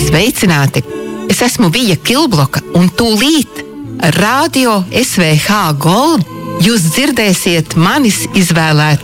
Sveicināti! Es esmu Vija Kilbloka un tūlīt Radio SVH Gold jūs dzirdēsiet manis izvēlēto